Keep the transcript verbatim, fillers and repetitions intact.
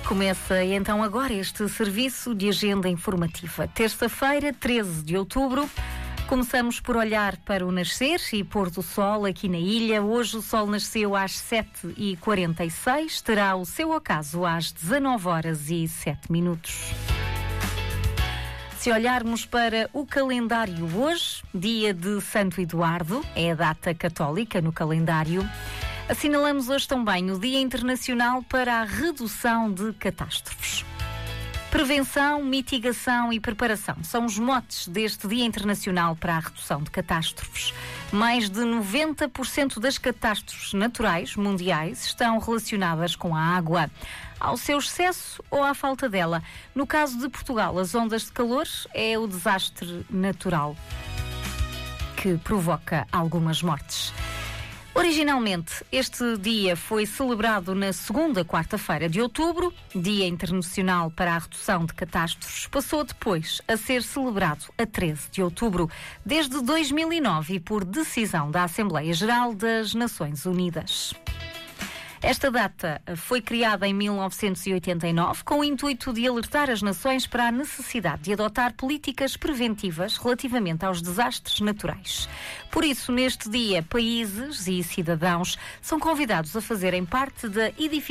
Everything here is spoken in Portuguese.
Começa então agora este serviço de agenda informativa. Terça-feira, treze de outubro. Começamos por olhar para o nascer e pôr do sol aqui na ilha. Hoje o sol nasceu às sete e quarenta e seis, terá o seu ocaso às dezanove horas e sete minutos. Se olharmos para o calendário hoje, dia de Santo Eduardo, é a data católica no calendário. Assinalamos hoje também o Dia Internacional para a Redução de Catástrofes. Prevenção, mitigação e preparação são os motes deste Dia Internacional para a Redução de Catástrofes. Mais de noventa por cento das catástrofes naturais mundiais estão relacionadas com a água, ao seu excesso ou à falta dela. No caso de Portugal, as ondas de calor é o desastre natural que provoca algumas mortes. Originalmente, este dia foi celebrado na segunda quarta-feira de outubro, Dia Internacional para a Redução de Catástrofes. Passou depois a ser celebrado a treze de outubro, desde dois mil e nove e por decisão da Assembleia Geral das Nações Unidas. Esta data foi criada em mil novecentos e oitenta e nove com o intuito de alertar as nações para a necessidade de adotar políticas preventivas relativamente aos desastres naturais. Por isso, neste dia, países e cidadãos são convidados a fazerem parte da edificação